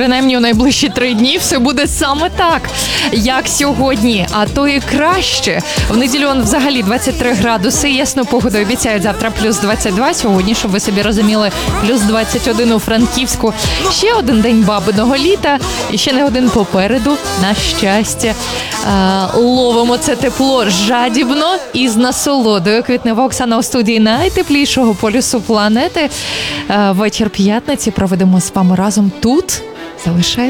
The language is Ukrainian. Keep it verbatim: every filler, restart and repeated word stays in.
принаймні у найближчі три дні все буде саме так, як сьогодні, а то і краще. В неділю он взагалі двадцять три градуси, ясну погоду обіцяють, завтра плюс двадцять два, сьогодні, щоб ви собі розуміли, плюс двадцять один у Франківську. Ще один день бабиного літа і ще не один попереду, на щастя. А, ловимо це тепло жадібно і з насолодою. Квітнева Оксана у студії найтеплішого полюсу планети. А, вечір п'ятниці проведемо з вами разом тут. Залишайтеся.